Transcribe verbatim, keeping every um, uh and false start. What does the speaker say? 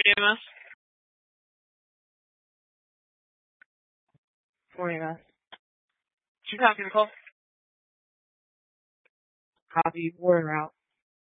E M S? four E M S. She's talking, Nicole. Copy. We're en route.